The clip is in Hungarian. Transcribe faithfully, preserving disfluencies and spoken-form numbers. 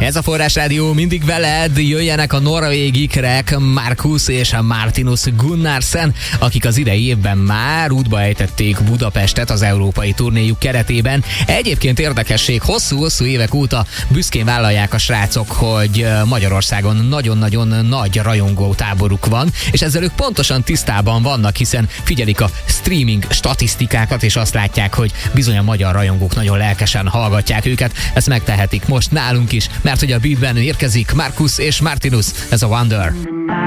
Ez a Forrás Rádió, mindig veled, jöjjenek a norvég ikrek Markus és a Martinus Gunnarsen, akik az idei évben már útba ejtették Budapestet az európai turnéjuk keretében. Egyébként érdekesség, hosszú-hosszú évek óta büszkén vállalják a srácok, hogy Magyarországon nagyon-nagyon nagy rajongó táboruk van, és ezzel ők pontosan tisztában vannak, hiszen figyelik a streaming statisztikákat, és azt látják, hogy bizony a magyar rajongók nagyon lelkesen hallgatják őket. Ezt megtehetik most nálunk is, mert hogy a beatben érkezik Markus és Martinus, ez a Wonder.